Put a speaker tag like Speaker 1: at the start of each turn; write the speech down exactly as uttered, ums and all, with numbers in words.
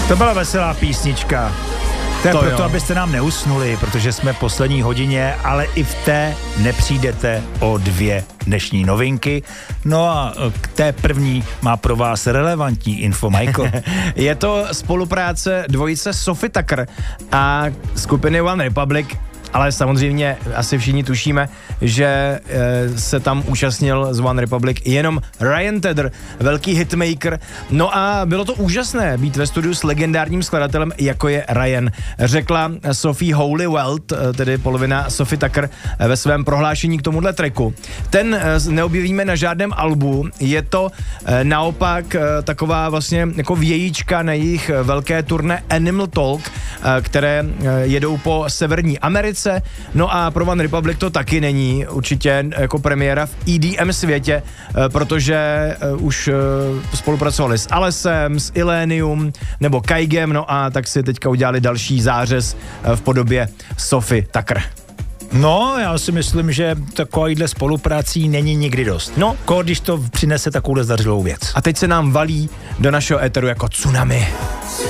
Speaker 1: To byla veselá písnička. To je
Speaker 2: To
Speaker 1: proto,
Speaker 2: jo.
Speaker 1: abyste nám neusnuli, protože jsme v poslední hodině, ale i v té nepřijdete o dvě dnešní novinky. No a k té první má pro vás relevantní info, Michael.
Speaker 2: Je to spolupráce dvojice Sophie Tucker a skupiny One Republic, ale samozřejmě asi všichni tušíme, že e, se tam účastnil z One Republic jenom Ryan Tedder, velký hitmaker. No a bylo to úžasné být ve studiu s legendárním skladatelem, jako je Ryan. Řekla Sophie Hollywell, tedy polovina Sophie Tucker, ve svém prohlášení k tomuhle tracku. Ten e, neobjevíme na žádném albu, je to e, naopak e, taková vlastně jako vějíčka na jejich velké turné Animal Talk, e, které e, jedou po Severní Americe. No a pro One Republic to taky není určitě jako premiéra v E D M světě, protože už spolupracovali s Alesem, s Illenium nebo Kaigem, no a tak si teďka udělali další zářez v podobě Sophie Tucker.
Speaker 1: No, já si myslím, že takovýhle spoluprací není nikdy dost. No, ko, když to přinese takovou zdařilou věc.
Speaker 2: A teď se nám valí do našeho éteru jako tsunami.